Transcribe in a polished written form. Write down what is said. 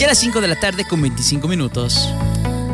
las 5 de la tarde con 25 minutos.